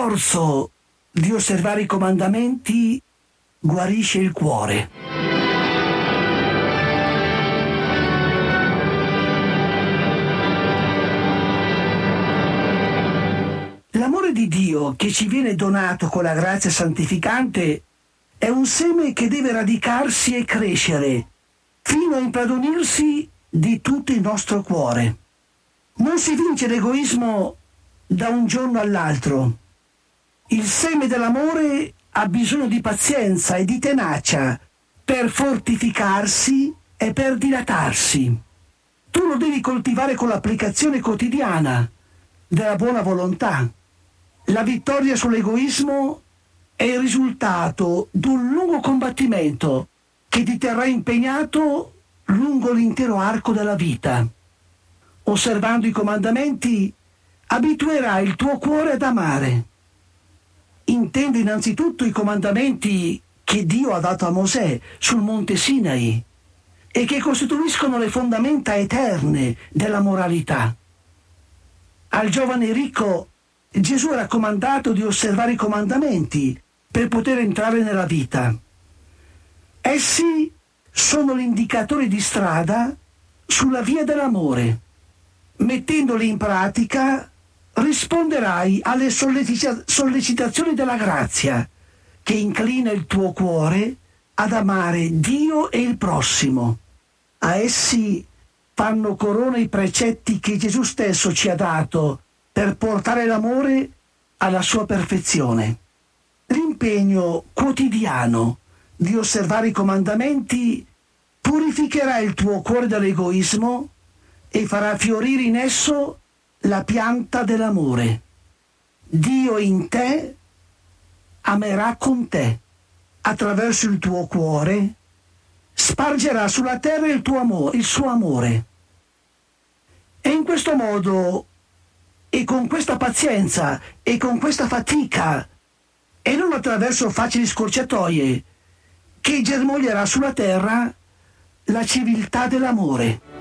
sforzo di osservare i comandamenti guarisce il cuore. L'amore di Dio che ci viene donato con la grazia santificante è un seme che deve radicarsi e crescere fino a impadronirsi di tutto il nostro cuore. Non si vince l'egoismo da un giorno all'altro. Il seme dell'amore ha bisogno di pazienza e di tenacia per fortificarsi e per dilatarsi. Tu lo devi coltivare con l'applicazione quotidiana della buona volontà. La vittoria sull'egoismo è il risultato di un lungo combattimento che ti terrà impegnato lungo l'intero arco della vita. Osservando i comandamenti, abituerai il tuo cuore ad amare. Intendo innanzitutto i comandamenti che Dio ha dato a Mosè sul monte Sinai e che costituiscono le fondamenta eterne della moralità. Al giovane ricco Gesù ha raccomandato di osservare i comandamenti per poter entrare nella vita. Essi sono l'indicatore di strada sulla via dell'amore. Mettendoli in pratica risponderai alle sollecitazioni della grazia che inclina il tuo cuore ad amare Dio e il prossimo. A essi fanno corona i precetti che Gesù stesso ci ha dato per portare l'amore alla sua perfezione. L'impegno quotidiano di osservare i comandamenti purificherà il tuo cuore dall'egoismo e farà fiorire in esso la pianta dell'amore. Dio in te amerà con te. Attraverso il tuo cuore spargerà sulla terra il suo amore. E in questo modo, e con questa pazienza, e con questa fatica, e non attraverso facili scorciatoie, che germoglierà sulla terra la civiltà dell'amore.